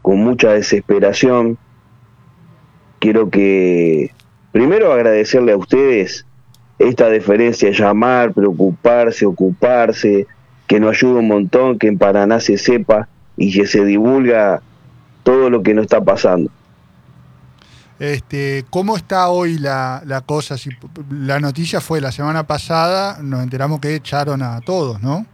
con mucha desesperación. Quiero que, primero, agradecerle a ustedes esta deferencia, llamar, preocuparse, ocuparse, que nos ayuda un montón, que en Paraná se sepa y que se divulga todo lo que nos está pasando. ¿Cómo está hoy la cosa? Si la noticia fue la semana pasada, nos enteramos que echaron a todos, ¿no?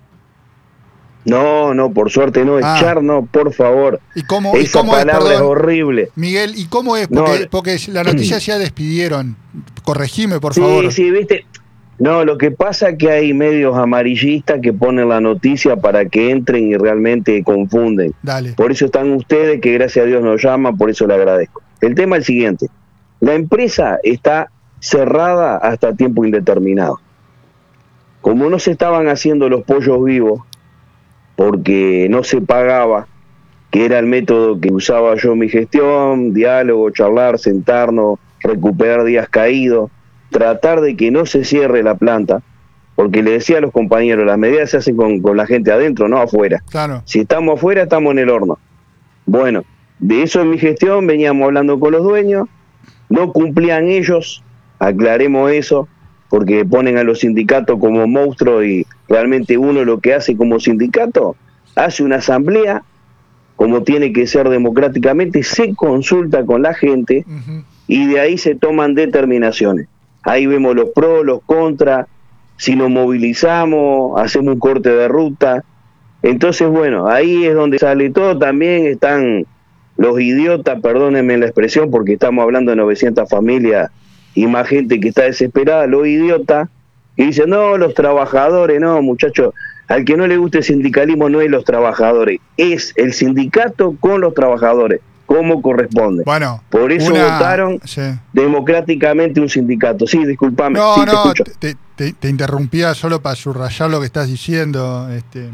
No, por suerte no, Ah, echar no, por favor. ¿y cómo Esa es, palabra es perdón, horrible. Miguel? ¿Y cómo es? No, Porque la noticia decía despidieron. Corregime, por sí, favor. sí, viste. No, lo que pasa es que hay medios amarillistas que ponen la noticia para que entren y realmente confunden. Dale. Por eso están ustedes, que gracias a Dios nos llaman, por eso le agradezco. El tema es el siguiente. La empresa está cerrada hasta tiempo indeterminado. Como no se estaban haciendo los pollos vivos, porque no se pagaba, que era el método que usaba yo en mi gestión, diálogo, charlar, sentarnos, recuperar días caídos, tratar de que no se cierre la planta, porque le decía a los compañeros, las medidas se hacen con la gente adentro, no afuera. Claro. Si estamos afuera, estamos en el horno. Bueno, de eso en mi gestión veníamos hablando con los dueños, no cumplían ellos, aclaremos eso, porque ponen a los sindicatos como monstruos y realmente uno lo que hace como sindicato, hace una asamblea, como tiene que ser democráticamente, se consulta con la gente y de ahí se toman determinaciones. Ahí vemos los pros, los contras, si nos movilizamos, hacemos un corte de ruta. Entonces, bueno, ahí es donde sale todo. También están los idiotas, perdónenme la expresión, porque estamos hablando de 900 familias y más gente que está desesperada, los idiotas, que dicen, no, los trabajadores, no, muchachos, al que no le guste el sindicalismo no es los trabajadores, es el sindicato con los trabajadores, como corresponde. Bueno, por eso votaron democráticamente un sindicato. Sí, discúlpame. No, sí, no, te interrumpía solo para subrayar lo que estás diciendo,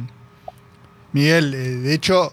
Miguel. De hecho,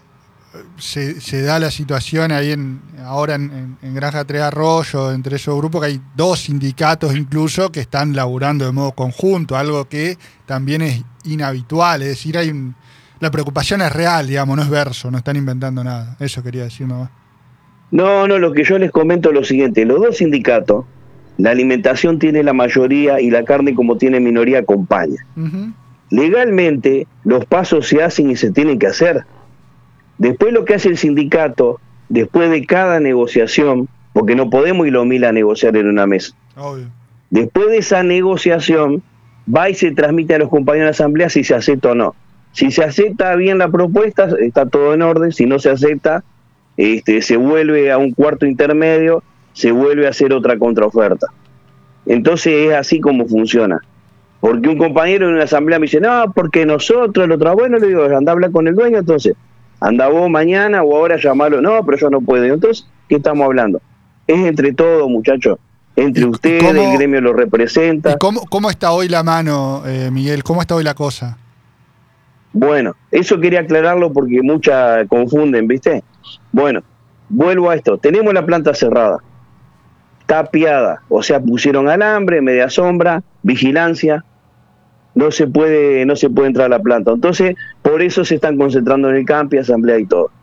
se da la situación ahí ahora en Granja Tres Arroyos, entre esos grupos, que hay 2 sindicatos incluso que están laburando de modo conjunto, algo que también es inhabitual. Es decir, la preocupación es real, digamos, no es verso, no están inventando nada. Eso quería decir nomás. No, lo que yo les comento es lo siguiente. Los 2 sindicatos, la alimentación tiene la mayoría y la carne, como tiene minoría, acompaña. Legalmente los pasos se hacen y se tienen que hacer. Después lo que hace el sindicato, después de cada negociación, porque no podemos ir los 1000 a negociar en una mesa. Obvio. Después de esa negociación, va y se transmite a los compañeros de la asamblea si se acepta o no. Si se acepta bien la propuesta, está todo en orden. Si no se acepta, se vuelve a un cuarto intermedio, se vuelve a hacer otra contraoferta. Entonces es así como funciona. Porque un compañero en una asamblea me dice, no, porque nosotros, el otro, bueno, le digo, anda a hablar con el dueño, entonces, anda vos mañana o ahora llamalo, no, pero yo no puedo. Entonces, ¿qué estamos hablando? Es entre todos, muchachos, entre ustedes, el gremio lo representa. ¿Y cómo está hoy la mano, Miguel? ¿Cómo está hoy la cosa? Bueno, eso quería aclararlo porque muchas confunden, ¿viste? Bueno, vuelvo a esto, tenemos la planta cerrada, tapiada, o sea, pusieron alambre, media sombra, vigilancia, no se puede entrar a la planta. Entonces, por eso se están concentrando en el campi, asamblea y todo.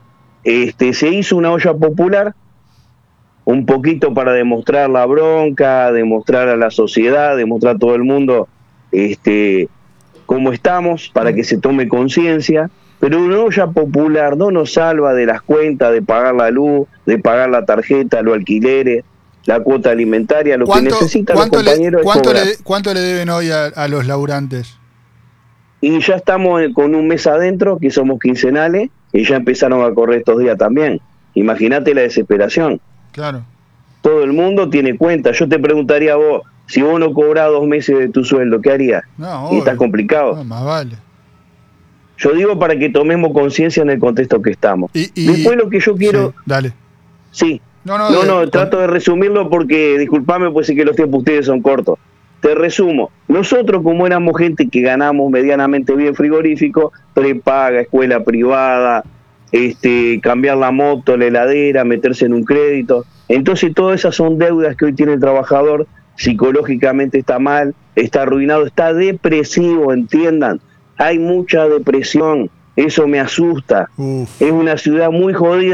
Se hizo una olla popular, un poquito para demostrar la bronca, demostrar a la sociedad, demostrar a todo el mundo cómo estamos, para que se tome conciencia. Pero una olla popular no nos salva de las cuentas, de pagar la luz, de pagar la tarjeta, los alquileres, la cuota alimentaria, lo que necesitan los compañeros es cobrar. ¿Cuánto le deben hoy a los laburantes? Y ya estamos con un mes adentro, que somos quincenales, y ya empezaron a correr estos días también. Imagínate la desesperación. Claro. Todo el mundo tiene cuenta. Yo te preguntaría a vos, si vos no cobrás 2 meses de tu sueldo, ¿qué harías? No, y está complicado. No, más vale. Yo digo para que tomemos conciencia en el contexto que estamos. Después lo que yo quiero... Sí, dale. Sí. No, trato de resumirlo porque, disculpame, pues sí que los tiempos de ustedes son cortos. Te resumo. Nosotros, como éramos gente que ganamos medianamente bien frigorífico, prepaga, escuela privada, cambiar la moto, la heladera, meterse en un crédito. Entonces todas esas son deudas que hoy tiene el trabajador. Psicológicamente está mal, está arruinado, está depresivo, entiendan. Hay mucha depresión, eso me asusta. Es una ciudad muy jodida.